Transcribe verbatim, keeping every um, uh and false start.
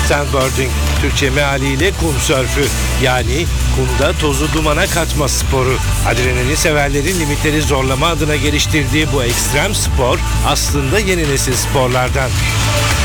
Sandboarding, Türkçe mealiyle kum sörfü, yani kumda tozu dumana katma sporu. Adrenalin severlerin limitleri zorlama adına geliştirdiği bu ekstrem spor aslında yeni nesil sporlardan.